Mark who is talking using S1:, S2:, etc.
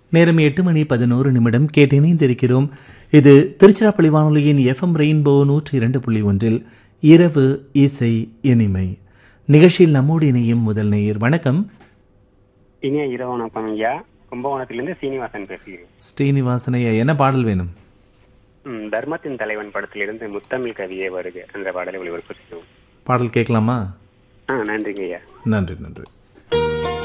S1: நேரம் 8:11 கேட்டு இணைந்திருக்கிறோம். இது திருச்சிராப்பள்ளி வானொலியின் FM ரெயின்போ 102.1 இரவு இசை இனிமை நிகழ்ச்சியில் நம்மோடு இணையும் முதல் நேயர். வணக்கம்.
S2: இனிய இரவு வணக்கம் ஐயா. கும்பகோணத்திலிருந்து சீனிவாசன் பேசுகிறேன்.
S1: ஸ்ரீனிவாசனையா, என்ன பாடல் வேணும்?
S2: தர்மத்தின் தலைவன் படத்திலிருந்து முத்தமிழ் கவியே வருக அந்த பாடலை ஒளிபரப்பு செய்வோம்.
S1: பாடல் கேட்கலாமா?
S2: நன்றிங்க ஐயா.
S1: நன்றி.